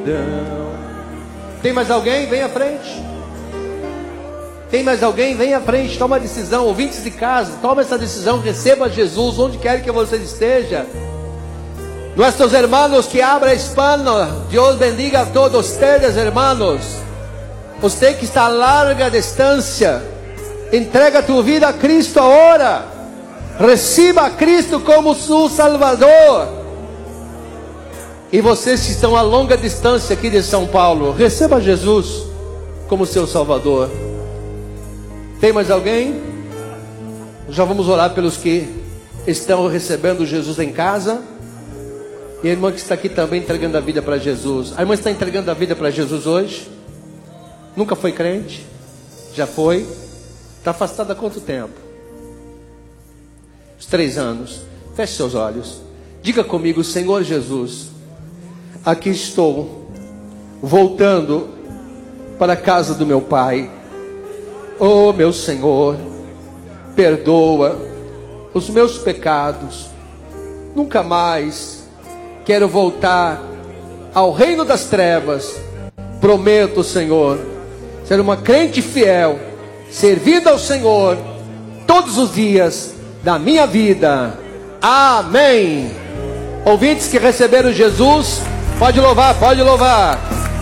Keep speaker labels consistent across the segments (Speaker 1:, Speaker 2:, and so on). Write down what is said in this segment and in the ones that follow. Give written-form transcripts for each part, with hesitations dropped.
Speaker 1: Tem mais alguém? Vem à frente. Tem mais alguém? Vem à frente, toma a decisão. Ouvintes de casa, toma essa decisão, receba Jesus onde quer que você esteja. Nuestros hermanos que habla hispano, Dios bendiga a todos ustedes, hermanos. Você que está a larga distância, entrega a tua vida a Cristo agora. Receba a Cristo como seu Salvador. E vocês que estão a longa distância aqui de São Paulo, receba Jesus como seu Salvador. Tem mais alguém? Já vamos orar pelos que estão recebendo Jesus em casa. E a irmã que está aqui também entregando a vida para Jesus. A irmã está entregando a vida para Jesus hoje? Nunca foi crente? Já foi? Está afastada há quanto tempo? Uns 3 anos. Feche seus olhos. Diga comigo: Senhor Jesus, aqui estou, voltando para a casa do meu Pai. Oh meu Senhor, perdoa os meus pecados. Nunca mais quero voltar ao reino das trevas. Prometo, Senhor, ser uma crente fiel, servindo ao Senhor todos os dias da minha vida. Amém. Ouvintes que receberam Jesus, pode louvar, pode louvar.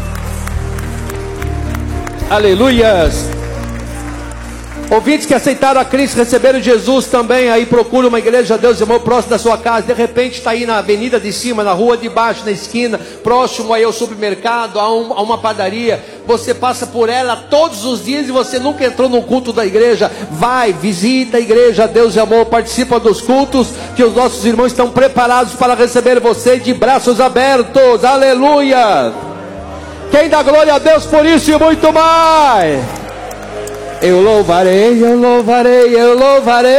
Speaker 1: Aleluias. Ouvintes que aceitaram a Cristo, receberam Jesus também, aí procura uma igreja, Deus e amor, próximo da sua casa. De repente está aí na avenida de cima, na rua de baixo, na esquina, próximo aí ao supermercado, a uma padaria. Você passa por ela todos os dias e você nunca entrou no culto da igreja. Vai, visita a igreja, Deus e amor, participa dos cultos, que os nossos irmãos estão preparados para receber você de braços abertos. Aleluia. Quem dá glória a Deus por isso e muito mais? Eu louvarei, eu louvarei, eu louvarei.